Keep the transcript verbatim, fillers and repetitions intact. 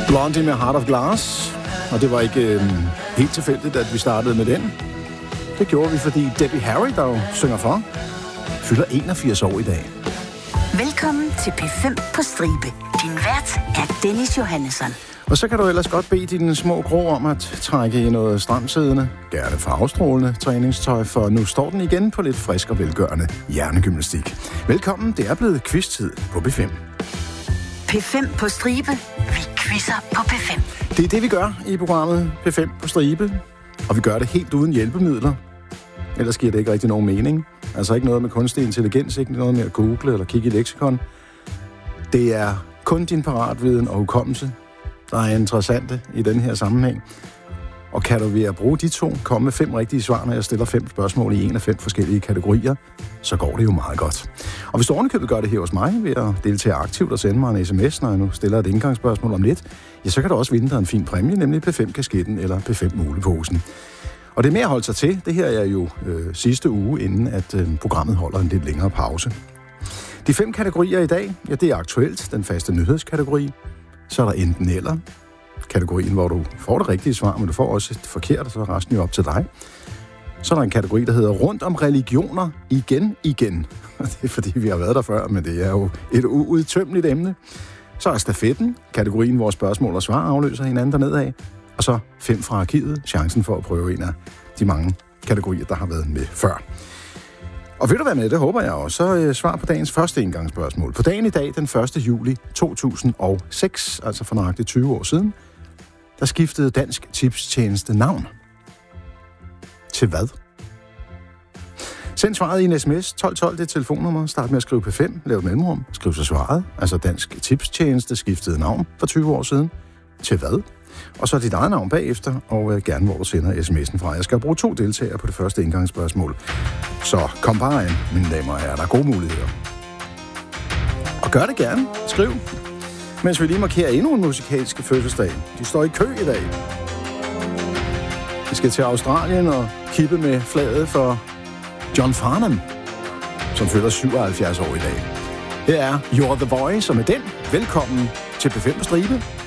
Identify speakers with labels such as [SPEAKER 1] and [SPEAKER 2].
[SPEAKER 1] Blondie med Heart of Glass. Og det var ikke øh, helt tilfældigt, at vi startede med den. Det gjorde vi, fordi Debbie Harry, der jo synger for, fylder enogfirs år i dag.
[SPEAKER 2] Velkommen til P fem på stribe. Din vært er Dennis Johannesson.
[SPEAKER 1] Og så kan du ellers godt bede dine små grå om at trække i noget stramsiddende, gerne farvestrålende træningstøj, for nu står den igen på lidt frisk og velgørende hjernegymnastik. Velkommen, det er blevet quiz-tid på P fem.
[SPEAKER 2] P fem på stribe. Vi quizzer på P fem.
[SPEAKER 1] Det er det, vi gør i programmet P fem på stribe, og vi gør det helt uden hjælpemidler. Ellers giver det ikke rigtig nogen mening. Altså ikke noget med kunstig intelligens, ikke noget med at google eller kigge i leksikon. Det er kun din paratviden og hukommelse, der er interessante i den her sammenhæng. Og kan du ved at bruge de to komme med fem rigtige svar, når jeg stiller fem spørgsmål i en af fem forskellige kategorier, så går det jo meget godt. Og hvis du ovenikøbet gør det her hos mig ved at deltage aktivt og sende mig en sms, når jeg nu stiller et indgangsspørgsmål om lidt, ja, så kan du også vinde dig en fin præmie, nemlig P fem-kasketten eller P fem-muleposen. Og det er mere at holde sig til. Det her er jo øh, sidste uge, inden at øh, programmet holder en lidt længere pause. De fem kategorier i dag, ja, det er aktuelt, den faste nyhedskategori. Så er der enten eller kategorien, hvor du får det rigtige svar, men du får også et forkert, så er resten jo op til dig. Så er der en kategori, der hedder rundt om religioner igen igen. Det er fordi, vi har været der før, men det er jo et uudtømmeligt emne. Så er stafetten, kategorien, hvor spørgsmål og svar afløser hinanden dernedad. Og så fem fra arkivet, chancen for at prøve en af de mange kategorier, der har været med før. Og vil du være med, det håber jeg også, så øh, svar på dagens første indgangsspørgsmål. På dagen i dag, den første juli to tusind og seks, altså for nøjagtigt tyve år siden, der skiftede Dansk Tipstjeneste navn. Til hvad? Send svaret i en sms, tolv tolv, det er telefonnummer, start med at skrive P fem, lav et mellemrum, skriv så svaret, altså Dansk Tipstjeneste skiftede navn for tyve år siden. Til hvad? Og så dit eget navn bagefter, og øh, gerne hvor du sender sms'en fra. Jeg skal bruge to deltagere på det første indgangsspørgsmål. Så kom bare ind, mine damer og herrer, der er gode muligheder. Og gør det gerne. Skriv. Mens vi lige markerer endnu en musikalsk fødselsdag. De står i kø i dag. Vi skal til Australien og kippe med flaget for John Farnham, som fylder syvoghalvfjerds år i dag. Her er You're the Voice, og med den, velkommen til P fem på stribe.